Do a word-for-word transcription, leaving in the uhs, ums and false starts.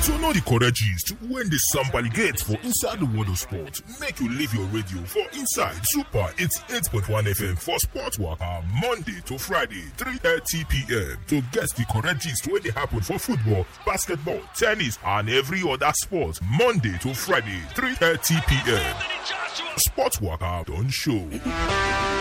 To know the correct gist when the sample get for inside the world of sport, make you leave your radio for inside Super eighty-eight point one F M for Sport Waka Monday to Friday, three thirty p.m. to get the correct gist when they happen for football, basketball, tennis, and every other sport. Monday to Friday, three thirty p.m. Sport Waka don't show.